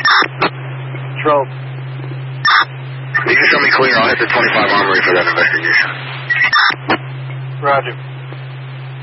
Control. You can show me clear. I'll hit the 25 Armory for that investigation. Roger.